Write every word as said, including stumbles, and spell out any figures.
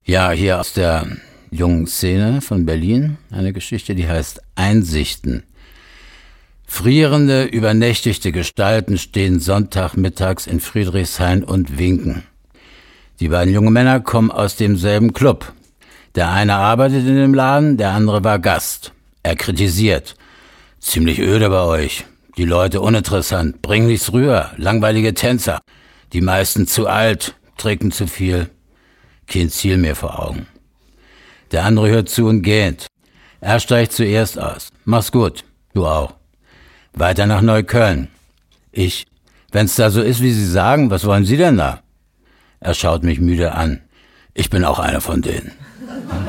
Ja, hier aus der jungen Szene von Berlin eine Geschichte, die heißt Einsichten. Frierende, übernächtigte Gestalten stehen Sonntagmittags in Friedrichshain und winken. Die beiden jungen Männer kommen aus demselben Club. Der eine arbeitet in dem Laden, der andere war Gast. Er kritisiert. Ziemlich öde bei euch. Die Leute uninteressant, bringen nichts rüber, langweilige Tänzer. Die meisten zu alt, trinken zu viel. Kein Ziel mehr vor Augen. Der andere hört zu und geht. Er steigt zuerst aus. Mach's gut, du auch. Weiter nach Neukölln. Ich, wenn's da so ist, wie Sie sagen, was wollen Sie denn da? Er schaut mich müde an. Ich bin auch einer von denen.